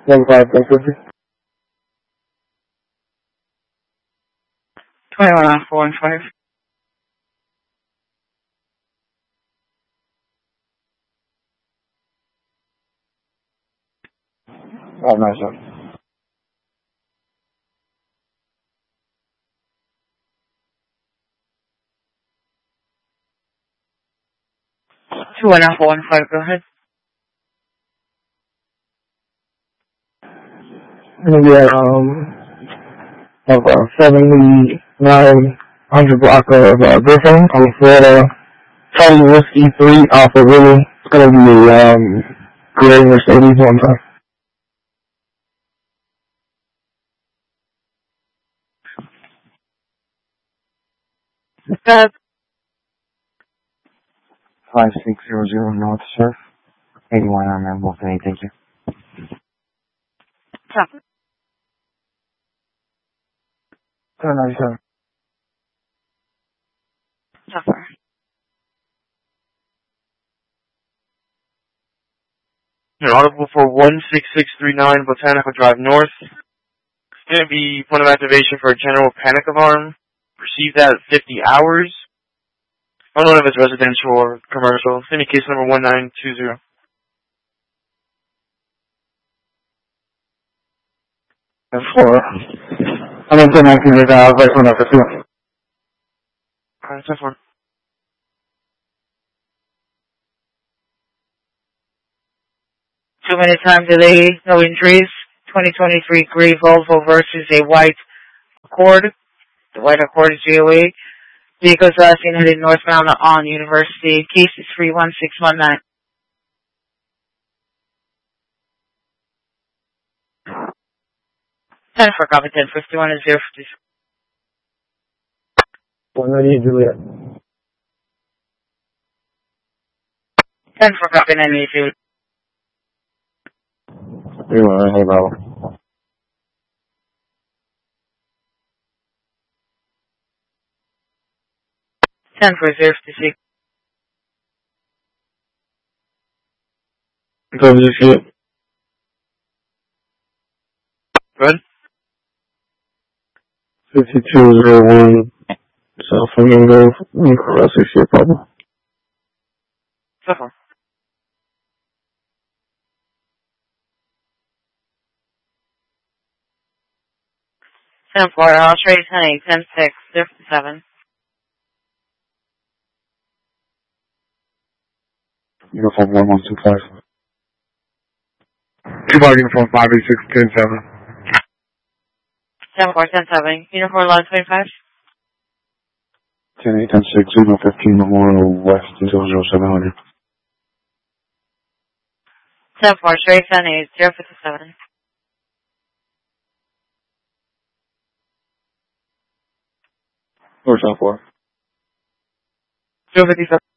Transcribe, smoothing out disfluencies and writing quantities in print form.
1-5-150. 21 on 415. Oh, nice, sir. Two one on 415, go ahead. Yeah, of 7900 block of Griffin on Florida. Charlie Whiskey 3 Alpha Willie. It's gonna be a gray Mercedes 1-time. Go 5600 North Surf. 81 on Ramble today, thank you. Chopper. 797. Chopper. You're audible for 16639 Botanical Drive North. It's going to be point of activation for a general panic alarm. Received that at 50 hours. I don't know if it's residential or commercial. It's going to be case number 1920. 4. I'm in 1019 right now. I was like, 151. Alright, 10-4. Two-minute time delay, no injuries. 2023 gray Volvo versus a white Accord. The white Accord is GOA. Vehicles last seen headed northbound on University. Case is 31619. 10-4, copy 1051 is 050. 198 Juliet. 10-4, copy 982. 3-1, hey, Bravo. 10-4, 056. Go to shit. Good? 5201. South Flamingo. Cross shit, problem. 10-4. 10-4, I'll trade 10-8, 10-6, 057. Uniform 1125. 2-bar uniform 586 10-7. 10-4, 10-7. Uniform 1125. 10-8, 10-6, 015 Memorial West until 0700. 10-4, trade 10-8, 057. 4-4. 057.